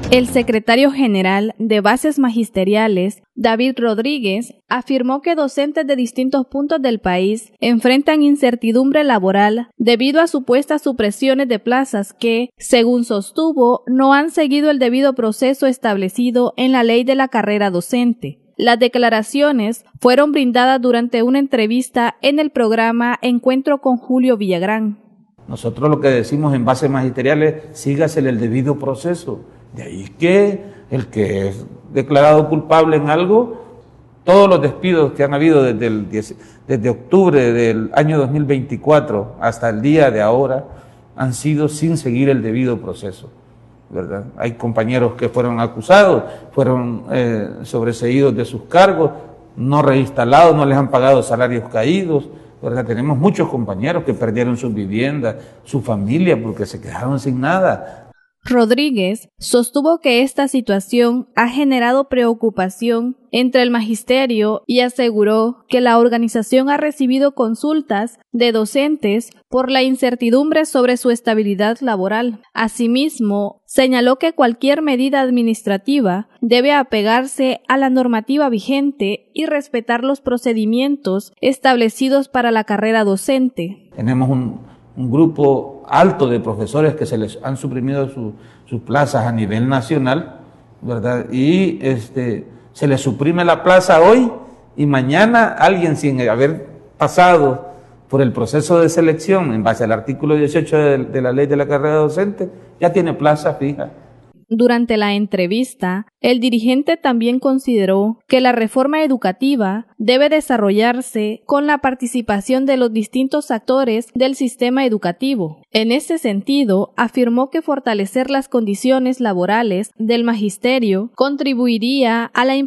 El secretario general de Bases Magisteriales, David Rodríguez, afirmó que docentes de distintos puntos del país enfrentan incertidumbre laboral debido a supuestas supresiones de plazas que, según sostuvo, no han seguido el debido proceso establecido en la ley de la carrera docente. Las declaraciones fueron brindadas durante una entrevista en el programa Encuentro con Julio Villagrán. Nosotros lo que decimos en Bases Magisteriales, sígasele el debido proceso. De ahí que el que es declarado culpable en algo, todos los despidos que han habido desde octubre del año 2024 hasta el día de ahora han sido sin seguir el debido proceso, ¿verdad? Hay compañeros que fueron acusados, fueron sobreseídos de sus cargos, no reinstalados, no les han pagado salarios caídos, ¿verdad? Tenemos muchos compañeros que perdieron sus viviendas, su familia, porque se quedaron sin nada. Rodríguez sostuvo que esta situación ha generado preocupación entre el magisterio y aseguró que la organización ha recibido consultas de docentes por la incertidumbre sobre su estabilidad laboral. Asimismo, señaló que cualquier medida administrativa debe apegarse a la normativa vigente y respetar los procedimientos establecidos para la carrera docente. Tenemos un grupo alto de profesores que se les han suprimido sus plazas a nivel nacional, ¿verdad? Y se les suprime la plaza hoy y mañana alguien sin haber pasado por el proceso de selección en base al artículo 18 de la ley de la carrera docente ya tiene plaza fija. Durante la entrevista, el dirigente también consideró que la reforma educativa debe desarrollarse con la participación de los distintos actores del sistema educativo. En ese sentido, afirmó que fortalecer las condiciones laborales del magisterio contribuiría a la